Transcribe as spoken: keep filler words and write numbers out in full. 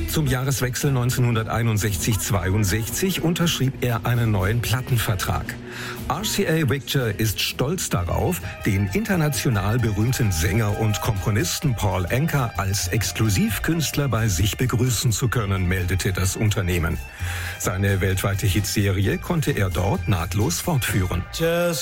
Zum Jahreswechsel neunzehnhunderteinundsechzig zweiundsechzig unterschrieb er einen neuen Plattenvertrag. R C A Victor ist stolz darauf, den international berühmten Sänger und Komponisten Paul Anka als Exklusivkünstler bei sich begrüßen zu können, meldete das Unternehmen. Seine weltweite Hitserie konnte er dort nahtlos fortführen. Just